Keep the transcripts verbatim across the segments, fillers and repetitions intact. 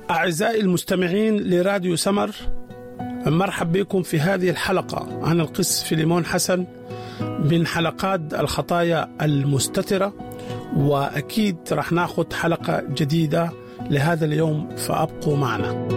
أعزائي المستمعين لراديو سمر، مرحب بكم في هذه الحلقة عن القس فيليمون حسن من حلقات الخطايا المستترة، وأكيد رح ناخد حلقة جديدة لهذا اليوم، فأبقوا معنا.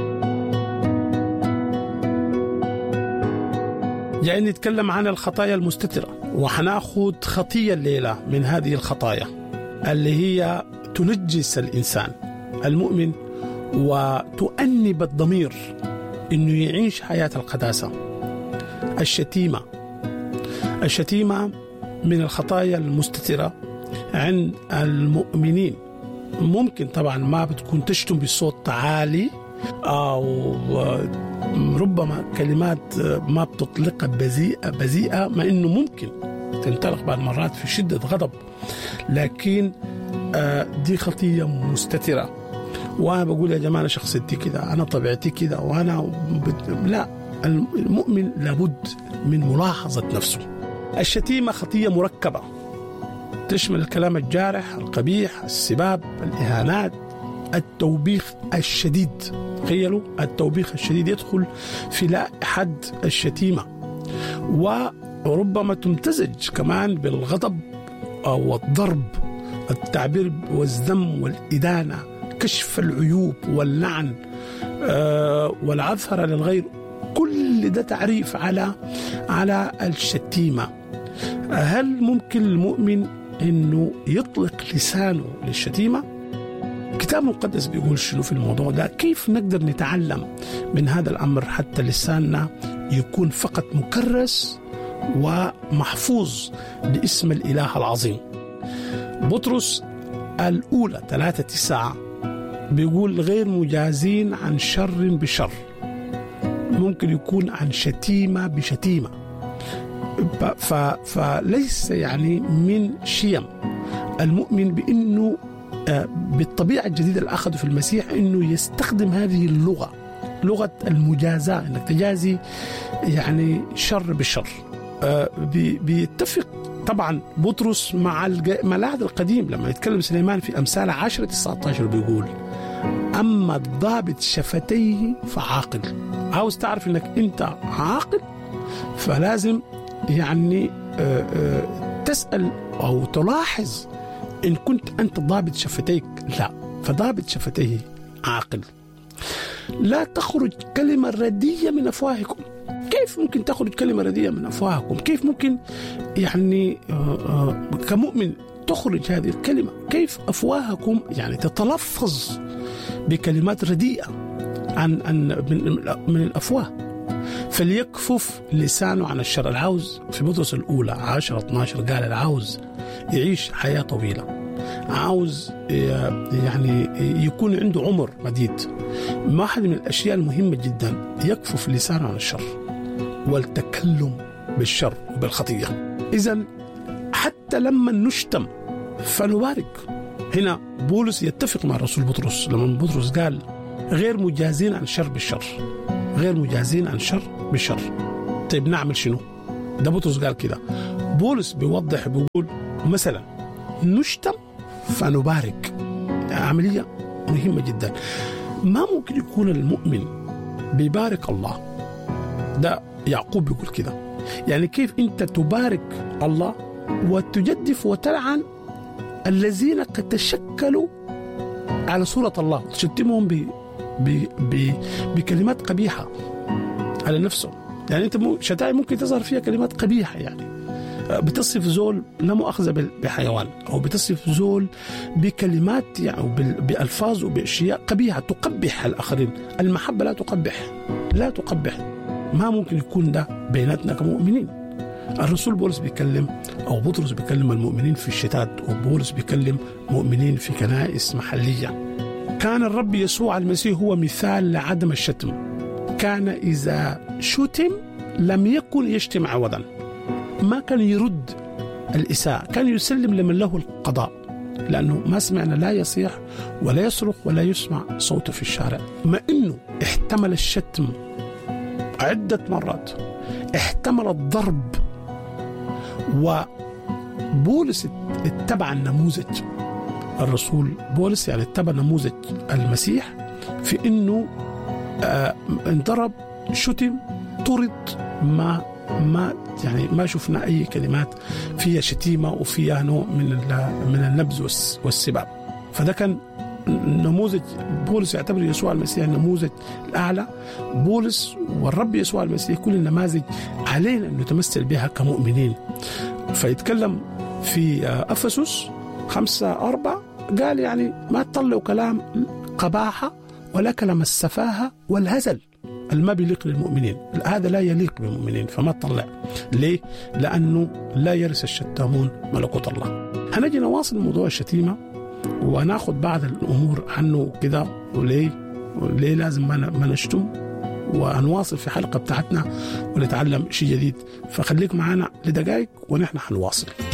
جاي نتكلم عن الخطايا المستترة، وحناخد خطية الليلة من هذه الخطايا اللي هي تنجس الإنسان المؤمن وتؤنب الضمير إنه يعيش حياة القداسة. الشتيمة الشتيمة من الخطايا المستترة عند المؤمنين. ممكن طبعا ما بتكون تشتم بصوت عالي، أو ربما كلمات ما بتطلقها بذيئة بذيئة ما إنه ممكن تنطلق بعض مرات في شدة غضب، لكن دي خطية مستترة. وأنا بقول يا جماعة شخصيتي كده، أنا طبيعتي كده، وأنا بت... لا، المؤمن لابد من ملاحظة نفسه. الشتيمة خطية مركبة تشمل الكلام الجارح، القبيح، السباب، الإهانات، التوبيخ الشديد. تخيلوا التوبيخ الشديد يدخل في لائحة الشتيمة، وربما تمتزج كمان بالغضب أو الضرب، التعبير والذم والإدانة، كشف العيوب واللعن آه والعثرة للغير. كل ده تعريف على على الشتيمة. هل ممكن المؤمن إنه يطلق لسانه للشتيمة؟ الكتاب المقدس بيقول شنو في الموضوع ده؟ كيف نقدر نتعلم من هذا الأمر حتى لساننا يكون فقط مكرس ومحفوظ باسم الإله العظيم؟ بطرس الأولى ثلاثة تسعة بيقول غير مجازين عن شر بشر. ممكن يكون عن شتيمة بشتيمة، فليس يعني من شيم المؤمن بأنه بالطبيعة الجديدة اللي أخذه في المسيح أنه يستخدم هذه اللغة، لغة المجازاة، أنك تجازي يعني شر بالشر. بيتفق طبعا بطرس مع العهد القديم لما يتكلم سليمان في أمثال عشرة تسعة عشر بيقول أما الضابط شفتيه فعاقل. عاوز تعرف أنك أنت عاقل، فلازم يعني تسأل أو تلاحظ إن كنت أنت ضابط شفتيك. لا، فضابط شفتيه عاقل. لا تخرج كلمة ردية من أفواهكم. كيف ممكن تخرج كلمة رديئة من أفواهكم؟ كيف ممكن يعني كمؤمن تخرج هذه الكلمة؟ كيف أفواهكم يعني تتلفظ بكلمات رديئة عن عن من, من الأفواه؟ فليكفف لسانه عن الشر. العاوز في بطرس الأولى عشرة اثناشر قال العاوز يعيش حياة طويلة، عاوز يعني يكون عنده عمر مديد. واحد من الأشياء المهمة جدا يكفف لسانه عن الشر والتكلم بالشر وبالخطية. إذن حتى لما نشتم فنبارك. هنا بولس يتفق مع الرسول بطرس لما بطرس قال غير مجازين عن شر بالشر، غير مجازين عن شر بالشر. طيب نعمل شنو؟ ده بطرس قال كده. بولس بيوضح بيقول مثلا نشتم فنبارك. عملية مهمة جدا. ما ممكن يكون المؤمن بيبارك الله. ده يعقوب بيقول كده. يعني كيف انت تبارك الله وتجدف وتلعن الذين قد تشكلوا على صورة الله، تشتمهم ب... ب... ب... بكلمات قبيحة على نفسهم. يعني انت شتائم ممكن تظهر فيها كلمات قبيحة، يعني بتصف زول لا مؤاخذة بحيوان، أو بتصف زول بكلمات يعني بألفاظ وبأشياء قبيحة تقبح الآخرين. المحبة لا تقبح، لا تقبح. ما ممكن يكون ده بيناتنا كمؤمنين. الرسول بولس بيكلم أو بطرس بيكلم المؤمنين في الشتات، وبولس بيكلم مؤمنين في كنائس محلية. كان الرب يسوع المسيح هو مثال لعدم الشتم. كان إذا شتم لم يكن يشتم عوضا، ما كان يرد الإساءة، كان يسلم لمن له القضاء، لأنه ما سمعنا لا يصيح ولا يصرخ ولا يسمع صوته في الشارع. ما إنه احتمل الشتم عدة مرات، احتمل الضرب، وبولس اتبع النموذج. الرسول بولس يعني اتبع نموذج المسيح في إنه آه انضرب، شتم، طرد، ما ما يعني ما شفنا أي كلمات فيها شتيمة وفيها نوع من من النبذ والسباب. فده كان نموذج. بولس يعتبر يسوع المسيح النموذج الأعلى. بولس والرب يسوع المسيح كل النماذج علينا أن نتمثل بها كمؤمنين. فيتكلم في أفسس خمسة أربعة قال يعني ما تطلعوا كلام قباحة ولا كلام السفاهة والهزل الما بيليق للمؤمنين. هذا لا يليق بالمؤمنين، فما تطلع. ليه؟ لأنه لا يرث الشتامون ملكوت الله. هنجي نواصل موضوع الشتيمة وناخد بعض الأمور عنه كده، وليه وليه لازم ما نشتم، ونواصل في حلقة بتاعتنا ونتعلم شيء جديد. فخليك معنا لدقائق ونحن حنواصل.